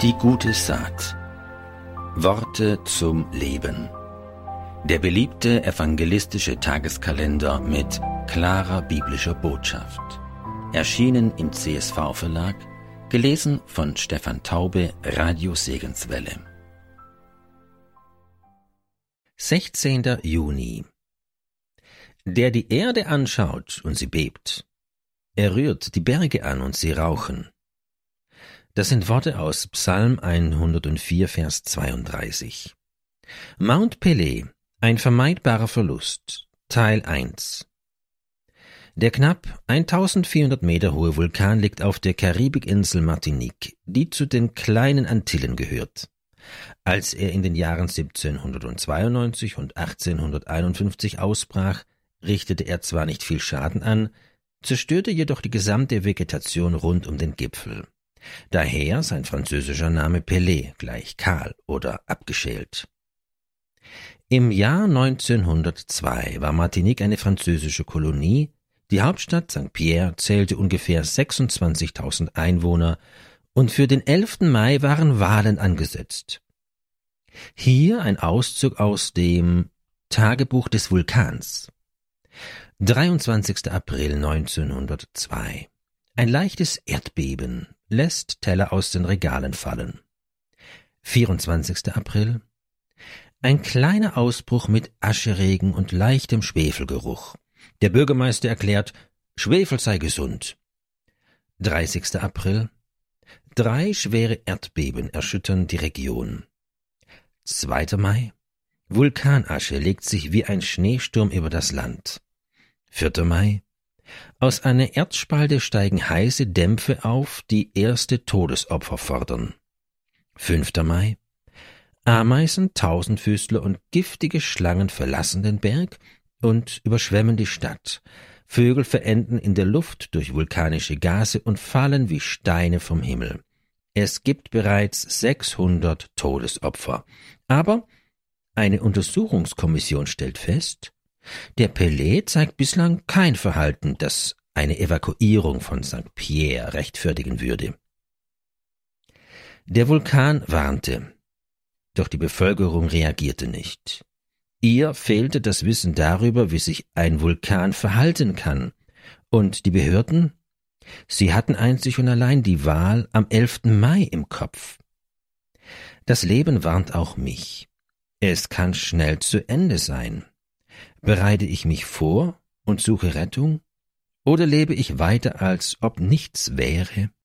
Die gute Saat. Worte zum Leben. Der beliebte evangelistische Tageskalender mit klarer biblischer Botschaft. Erschienen im CSV-Verlag, gelesen von Stefan Taube, Radio Segenswelle. 16. Juni. Der die Erde anschaut und sie bebt. Er rührt die Berge an und sie rauchen. Das sind Worte aus Psalm 104, Vers 32. Mount Pelée, ein vermeidbarer Verlust, Teil 1. Der knapp 1400 Meter hohe Vulkan liegt auf der Karibikinsel Martinique, die zu den kleinen Antillen gehört. Als er in den Jahren 1792 und 1851 ausbrach, richtete er zwar nicht viel Schaden an, zerstörte jedoch die gesamte Vegetation rund um den Gipfel. Daher sein französischer Name Pelé, gleich kahl oder abgeschält. Im Jahr 1902 war Martinique eine französische Kolonie. Die Hauptstadt St. Pierre zählte ungefähr 26.000 Einwohner und für den 11. Mai waren Wahlen angesetzt. Hier ein Auszug aus dem Tagebuch des Vulkans. 23. April 1902. Ein leichtes Erdbeben lässt Teller aus den Regalen fallen. 24. April. Ein kleiner Ausbruch mit Ascheregen und leichtem Schwefelgeruch. Der Bürgermeister erklärt, Schwefel sei gesund. 30. April. 3 schwere Erdbeben erschüttern die Region. 2. Mai. Vulkanasche legt sich wie ein Schneesturm über das Land. 4. Mai. Aus einer Erdspalte steigen heiße Dämpfe auf, die erste Todesopfer fordern. 5. Mai. Ameisen, Tausendfüßler und giftige Schlangen verlassen den Berg und überschwemmen die Stadt. Vögel verenden in der Luft durch vulkanische Gase und fallen wie Steine vom Himmel. Es gibt bereits 600 Todesopfer. Aber eine Untersuchungskommission stellt fest, der Pelé zeigt bislang kein Verhalten, das eine Evakuierung von St. Pierre rechtfertigen würde. Der Vulkan warnte, doch die Bevölkerung reagierte nicht. Ihr fehlte das Wissen darüber, wie sich ein Vulkan verhalten kann. Und die Behörden? Sie hatten einzig und allein die Wahl am 11. Mai im Kopf. Das Leben warnt auch mich. Es kann schnell zu Ende sein. Bereite ich mich vor und suche Rettung? Oder lebe ich weiter, als ob nichts wäre?